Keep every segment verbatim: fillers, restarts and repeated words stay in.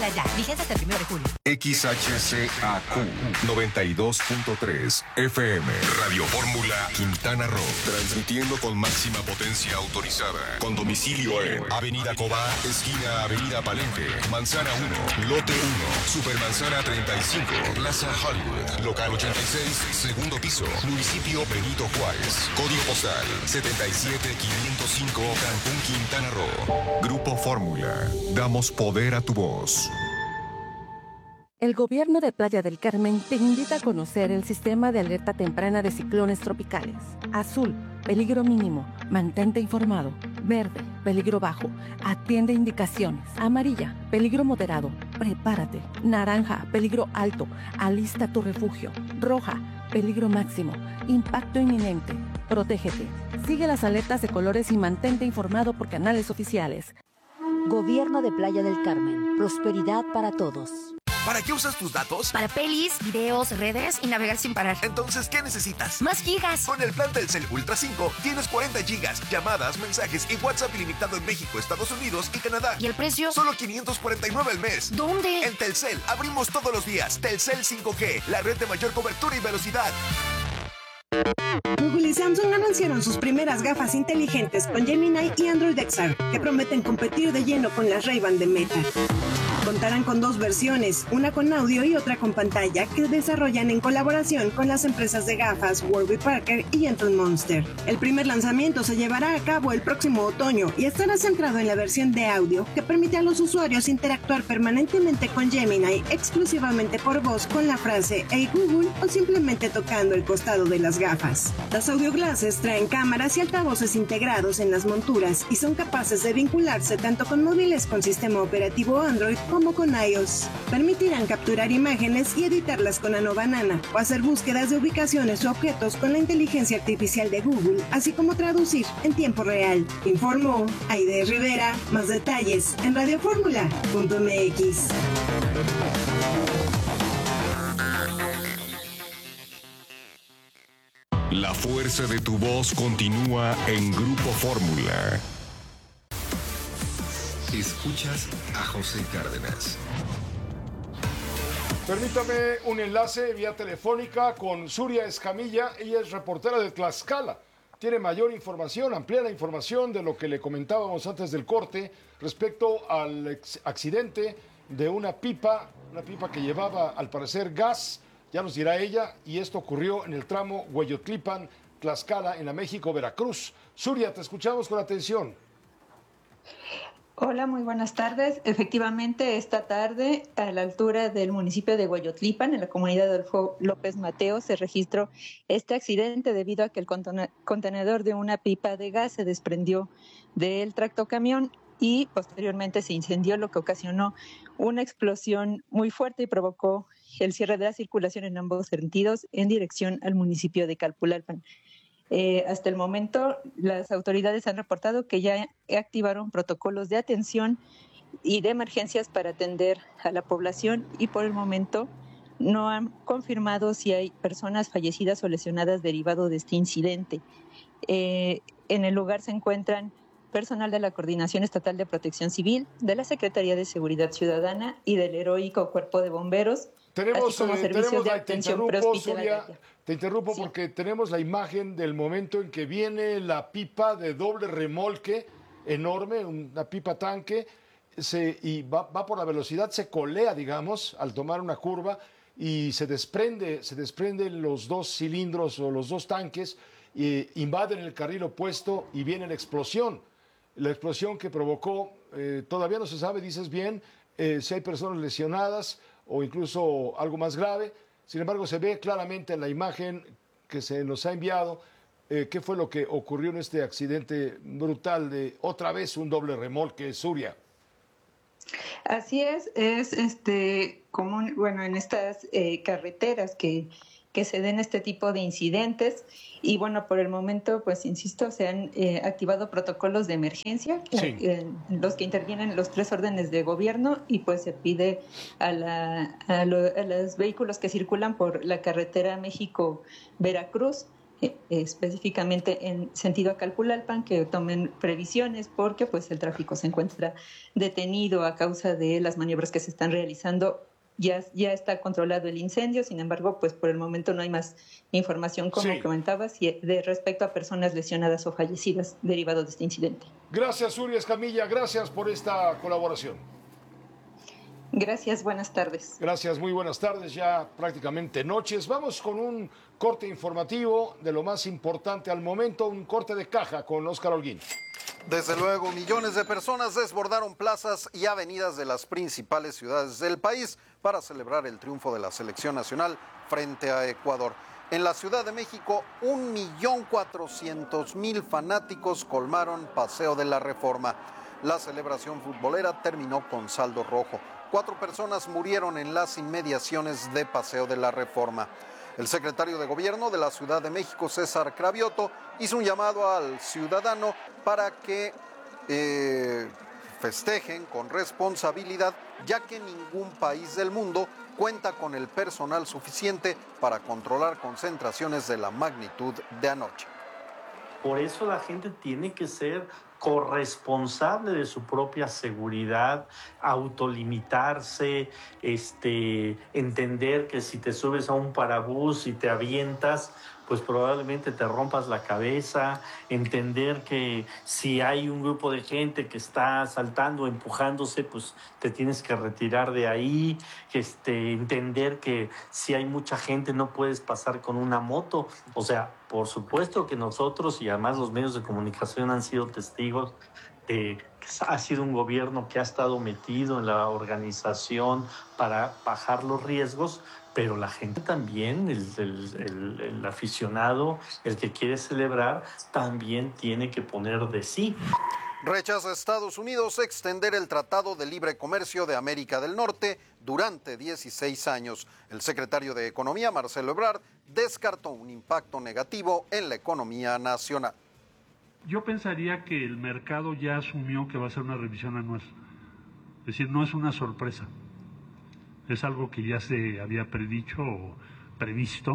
Pídala ya. Vigencia hasta el primero de julio. X H C A Q noventa y dos punto tres F M. Radio Fórmula Quintana Roo. Transmitiendo con máxima potencia autorizada. Con domicilio en Avenida Cobá, esquina Avenida Palenque, Manzana uno, Lote uno, Supermanzana treinta y cinco, Plaza Hollywood, Local ochenta y seis, segundo piso, Municipio Benito Juárez. Código postal setenta y siete quinientos cinco, Cancún, Quintana Roo. Grupo Fórmula. Damos poder a tu voz. El gobierno de Playa del Carmen te invita a conocer el sistema de alerta temprana de ciclones tropicales. Azul, peligro mínimo, mantente informado. Verde, peligro bajo, atiende indicaciones. Amarilla, peligro moderado, prepárate. Naranja, peligro alto, alista tu refugio. Roja, peligro máximo, impacto inminente, protégete. Sigue las alertas de colores y mantente informado por canales oficiales. Gobierno de Playa del Carmen, prosperidad para todos. ¿Para qué usas tus datos? Para pelis, videos, redes y navegar sin parar. Entonces, ¿qué necesitas? ¡Más gigas! Con el plan Telcel Ultra cinco tienes cuarenta gigas, llamadas, mensajes y WhatsApp ilimitado en México, Estados Unidos y Canadá. ¿Y el precio? Solo quinientos cuarenta y nueve al mes. ¿Dónde? En Telcel. Abrimos todos los días. Telcel cinco G, la red de mayor cobertura y velocidad. Google y Samsung anunciaron sus primeras gafas inteligentes con Gemini y Android X R, que prometen competir de lleno con las Ray-Ban de Meta. Contarán con dos versiones, una con audio y otra con pantalla, que desarrollan en colaboración con las empresas de gafas Warby Parker y Gentle Monster. El primer lanzamiento se llevará a cabo el próximo otoño y estará centrado en la versión de audio, que permite a los usuarios interactuar permanentemente con Gemini exclusivamente por voz con la frase "Hey Google" o simplemente tocando el costado de las gafas. Las audio glasses traen cámaras y altavoces integrados en las monturas y son capaces de vincularse tanto con móviles con sistema operativo Android como con iOS. Permitirán capturar imágenes y editarlas con Nano Banana o hacer búsquedas de ubicaciones o objetos con la inteligencia artificial de Google, así como traducir en tiempo real. Informó Aide Rivera. Más detalles en radioformula punto m x. La fuerza de tu voz continúa en Grupo Fórmula. Escuchas a José Cárdenas. Permítame un enlace vía telefónica con Zuria Escamilla. Ella es reportera de Tlaxcala. Tiene mayor información, amplía la información de lo que le comentábamos antes del corte respecto al accidente de una pipa, una pipa que llevaba al parecer gas, ya nos dirá ella, y esto ocurrió en el tramo Hueyotlipan, Tlaxcala, en la México-Veracruz. Zuria, te escuchamos con atención. Hola, muy buenas tardes. Efectivamente, esta tarde, a la altura del municipio de Hueyotlipan, en la comunidad de Adolfo López Mateo, se registró este accidente debido a que el contenedor de una pipa de gas se desprendió del tractocamión y posteriormente se incendió, lo que ocasionó una explosión muy fuerte y provocó el cierre de la circulación en ambos sentidos en dirección al municipio de Calpulalpan. Eh, hasta el momento, las autoridades han reportado que ya activaron protocolos de atención y de emergencias para atender a la población y por el momento no han confirmado si hay personas fallecidas o lesionadas derivado de este incidente. Eh, en el lugar se encuentran personal de la Coordinación Estatal de Protección Civil, de la Secretaría de Seguridad Ciudadana y del Heroico Cuerpo de Bomberos. Tenemos, así como eh, servicios tenemos de la, te atención interrumpo, Zuria, prehospitalaria. te interrumpo Sí. porque tenemos la imagen del momento en que viene la pipa de doble remolque enorme, una pipa tanque, se, y va, va por la velocidad, se colea, digamos, al tomar una curva y se desprende, se desprenden los dos cilindros o los dos tanques, e invaden el carril opuesto y viene la explosión. La explosión que provocó, eh, todavía no se sabe, dices bien, eh, si hay personas lesionadas o incluso algo más grave. Sin embargo, se ve claramente en la imagen que se nos ha enviado eh, qué fue lo que ocurrió en este accidente brutal de otra vez un doble remolque, Zuria. Así es, es este común, bueno, en estas eh, carreteras que, que se den este tipo de incidentes y bueno, por el momento, pues insisto, se han eh, activado protocolos de emergencia, Sí. eh, los que intervienen los tres órdenes de gobierno y pues se pide a, la, a, lo, a los vehículos que circulan por la carretera México-Veracruz eh, específicamente en sentido a Calpulalpan, que tomen previsiones porque pues el tráfico se encuentra detenido a causa de las maniobras que se están realizando. Ya, ya está controlado el incendio, sin embargo, pues por el momento no hay más información, como sí. comentabas, y de respecto a personas lesionadas o fallecidas derivado de este incidente. Gracias, Uri Escamilla, gracias por esta colaboración. Gracias, buenas tardes. Gracias, muy buenas tardes, ya prácticamente noches. Vamos con un corte informativo de lo más importante al momento, un corte de caja con Óscar Holguín. Desde luego, millones de personas desbordaron plazas y avenidas de las principales ciudades del país para celebrar el triunfo de la selección nacional frente a Ecuador. En la Ciudad de México, un millón cuatrocientos mil fanáticos colmaron Paseo de la Reforma. La celebración futbolera terminó con saldo rojo. Cuatro personas murieron en las inmediaciones de Paseo de la Reforma. El secretario de Gobierno de la Ciudad de México, César Cravioto, hizo un llamado al ciudadano para que eh, festejen con responsabilidad, ya que ningún país del mundo cuenta con el personal suficiente para controlar concentraciones de la magnitud de anoche. Por eso la gente tiene que ser corresponsable de su propia seguridad, autolimitarse, este, entender que si te subes a un parabús y te avientas, pues probablemente te rompas la cabeza, entender que si hay un grupo de gente que está saltando, empujándose, pues te tienes que retirar de ahí, este, entender que si hay mucha gente no puedes pasar con una moto. O sea, por supuesto que nosotros y además los medios de comunicación han sido testigos de que ha sido un gobierno que ha estado metido en la organización para bajar los riesgos, pero la gente también, el, el, el, el aficionado, el que quiere celebrar, también tiene que poner de sí. Rechaza Estados Unidos extender el Tratado de Libre Comercio de América del Norte durante dieciséis años. El secretario de Economía, Marcelo Ebrard, descartó un impacto negativo en la economía nacional. Yo pensaría que el mercado ya asumió que va a ser una revisión anual. Es decir, no es una sorpresa. Es algo que ya se había predicho o previsto.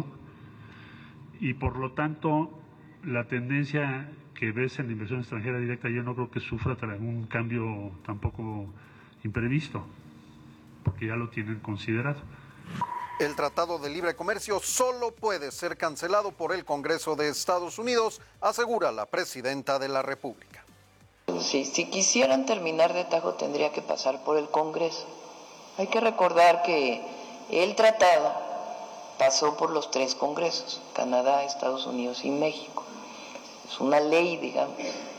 Y por lo tanto, la tendencia que ves en la inversión extranjera directa yo no creo que sufra algún cambio tampoco imprevisto, porque ya lo tienen considerado. El Tratado de Libre Comercio solo puede ser cancelado por el Congreso de Estados Unidos, asegura la presidenta de la República. Sí, si quisieran terminar de tajo tendría que pasar por el Congreso. Hay que recordar que el tratado pasó por los tres congresos, Canadá, Estados Unidos y México. Es una ley, digamos.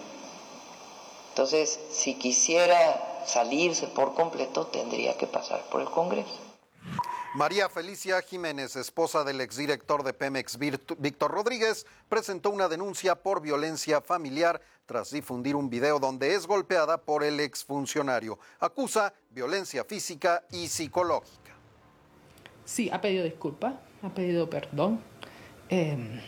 Entonces, si quisiera salirse por completo, tendría que pasar por el Congreso. María Felicia Jiménez, esposa del exdirector de Pemex, Víctor Rodríguez, presentó una denuncia por violencia familiar tras difundir un video donde es golpeada por el exfuncionario. Acusa violencia física y psicológica. Sí, ha pedido disculpas, ha pedido perdón eh,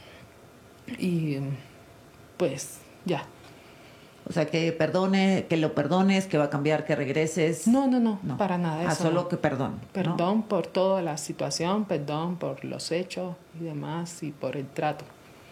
y pues ya. O sea, que perdone, que lo perdones, que va a cambiar, que regreses. No, no, no, no. Para nada. Ah, eso solo no. que perdón. Perdón ¿no? por toda la situación, perdón por los hechos y demás y por el trato.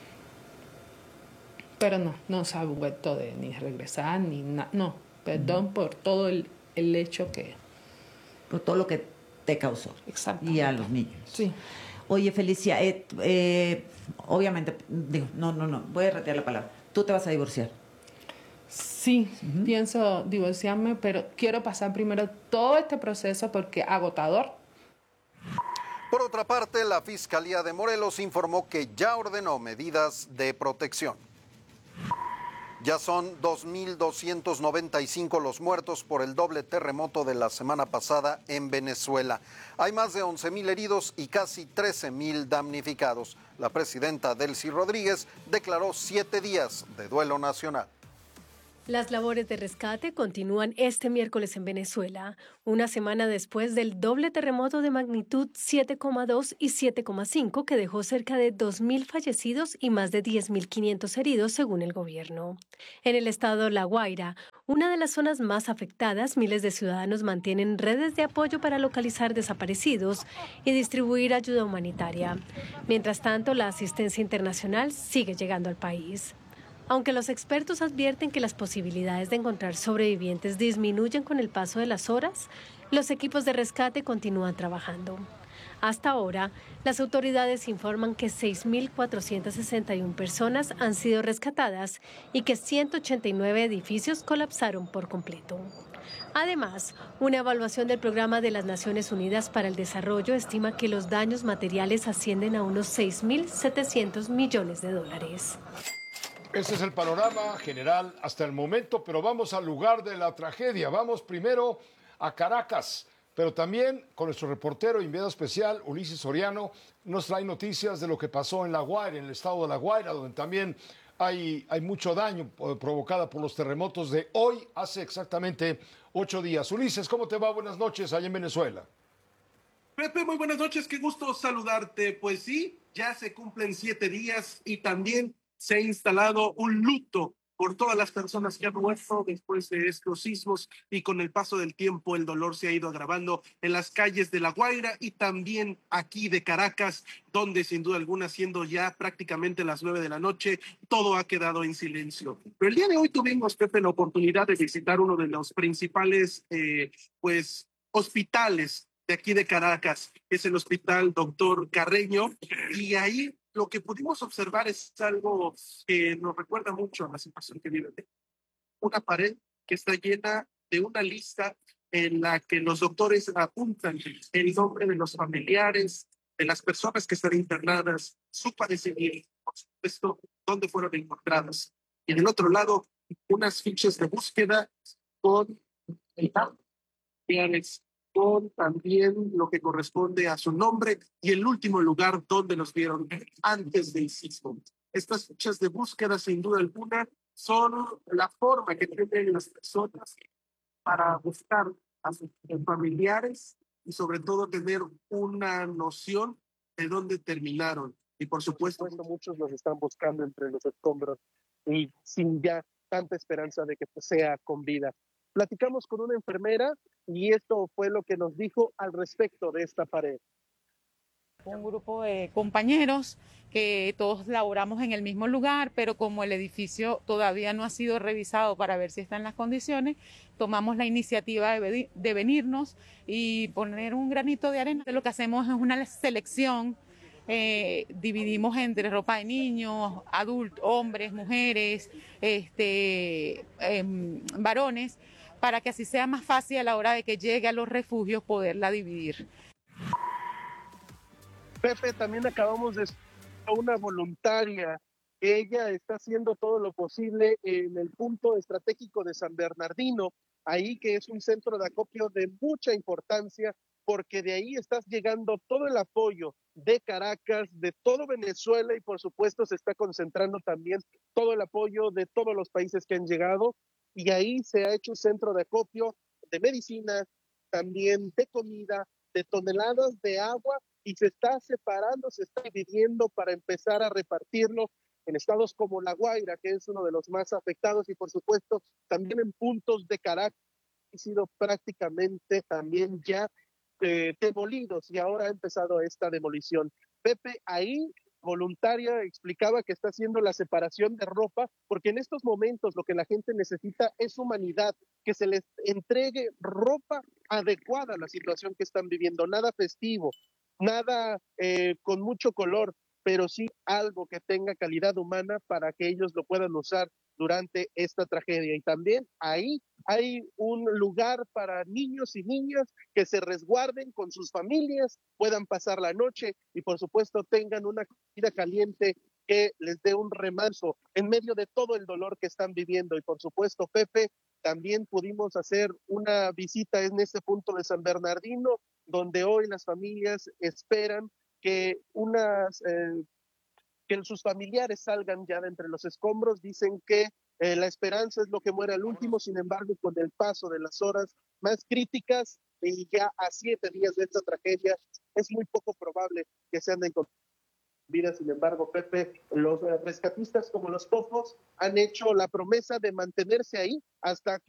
Pero no, no se ha vuelto de ni regresar ni nada. No, perdón uh-huh. por todo el, el hecho que... Por todo lo que te causó. Exacto. Y a los niños. Sí. Oye, Felicia, eh, eh, obviamente, digo, no, no, no, voy a retirar la palabra. ¿Tú te vas a divorciar? Sí, uh-huh. pienso divorciarme, pero quiero pasar primero todo este proceso porque agotador. Por otra parte, la Fiscalía de Morelos informó que ya ordenó medidas de protección. Ya son dos mil doscientos noventa y cinco los muertos por el doble terremoto de la semana pasada en Venezuela. Hay más de once mil heridos y casi trece mil damnificados. La presidenta Delcy Rodríguez declaró siete días de duelo nacional. Las labores de rescate continúan este miércoles en Venezuela, una semana después del doble terremoto de magnitud siete coma dos y siete coma cinco que dejó cerca de dos mil fallecidos y más de diez mil quinientos heridos según el gobierno. En el estado La Guaira, una de las zonas más afectadas, miles de ciudadanos mantienen redes de apoyo para localizar desaparecidos y distribuir ayuda humanitaria. Mientras tanto, la asistencia internacional sigue llegando al país. Aunque los expertos advierten que las posibilidades de encontrar sobrevivientes disminuyen con el paso de las horas, los equipos de rescate continúan trabajando. Hasta ahora, las autoridades informan que seis mil cuatrocientas sesenta y una personas han sido rescatadas y que ciento ochenta y nueve edificios colapsaron por completo. Además, una evaluación del Programa de las Naciones Unidas para el Desarrollo estima que los daños materiales ascienden a unos seis mil setecientos millones de dólares. Ese es el panorama general hasta el momento, pero vamos al lugar de la tragedia. Vamos primero a Caracas, pero también con nuestro reportero enviado especial, Ulises Soriano, nos trae noticias de lo que pasó en La Guaira, en el estado de La Guaira, donde también hay, hay mucho daño provocado por los terremotos de hoy, hace exactamente ocho días. Ulises, ¿cómo te va? Buenas noches allá en Venezuela. Pepe, muy buenas noches, qué gusto saludarte. Pues sí, ya se cumplen siete días y también se ha instalado un luto por todas las personas que han muerto después de estos sismos, y con el paso del tiempo el dolor se ha ido agravando en las calles de La Guaira y también aquí de Caracas, donde sin duda alguna, siendo ya prácticamente las nueve de la noche, todo ha quedado en silencio. Pero el día de hoy tuvimos, Pepe, la oportunidad de visitar uno de los principales eh, pues, hospitales de aquí de Caracas, que es el Hospital Doctor Carreño, y ahí lo que pudimos observar es algo que nos recuerda mucho a la situación que vive. Una pared que está llena de una lista en la que los doctores apuntan el nombre de los familiares, de las personas que están internadas, su padecimiento, por supuesto, dónde fueron encontradas. Y en el otro lado, unas fichas de búsqueda con el familiares, con también lo que corresponde a su nombre y el último lugar donde los vieron antes del sismo. Estas fichas de búsqueda, sin duda alguna, son la forma que tienen las personas para buscar a sus familiares y sobre todo tener una noción de dónde terminaron. Y por supuesto, muchos los están buscando entre los escombros y sin ya tanta esperanza de que sea con vida. Platicamos con una enfermera y esto fue lo que nos dijo al respecto de esta pared. Un grupo de compañeros que todos laboramos en el mismo lugar, pero como el edificio todavía no ha sido revisado para ver si está en las condiciones, tomamos la iniciativa de, de venirnos y poner un granito de arena. Lo que hacemos es una selección, eh, dividimos entre ropa de niños, adultos, hombres, mujeres, este, eh, varones, para que así sea más fácil a la hora de que llegue a los refugios poderla dividir. Pepe, también acabamos de escuchar una voluntaria. Ella está haciendo todo lo posible en el punto estratégico de San Bernardino, ahí que es un centro de acopio de mucha importancia, porque de ahí está llegando todo el apoyo de Caracas, de todo Venezuela, y por supuesto se está concentrando también todo el apoyo de todos los países que han llegado. Y ahí se ha hecho un centro de acopio de medicinas, también de comida, de toneladas de agua, y se está separando, se está dividiendo para empezar a repartirlo en estados como La Guaira, que es uno de los más afectados, y por supuesto también en puntos de Caracas que han sido prácticamente también ya eh, demolidos, y ahora ha empezado esta demolición. Pepe, ahí voluntaria explicaba que está haciendo la separación de ropa, porque en estos momentos lo que la gente necesita es humanidad, que se les entregue ropa adecuada a la situación que están viviendo, nada festivo, nada eh, con mucho color, pero sí algo que tenga calidad humana para que ellos lo puedan usar durante esta tragedia. Y también ahí hay un lugar para niños y niñas que se resguarden con sus familias, puedan pasar la noche y por supuesto tengan una comida caliente que les dé un remanso en medio de todo el dolor que están viviendo. Y por supuesto, Pepe, también pudimos hacer una visita en este punto de San Bernardino, donde hoy las familias esperan que unas eh, que sus familiares salgan ya de entre los escombros. Dicen que eh, la esperanza es lo que muere al último, sin embargo, con el paso de las horas más críticas y ya a siete días de esta tragedia, es muy poco probable que se anden con vida. Sin embargo, Pepe, los rescatistas como los Pofos han hecho la promesa de mantenerse ahí hasta que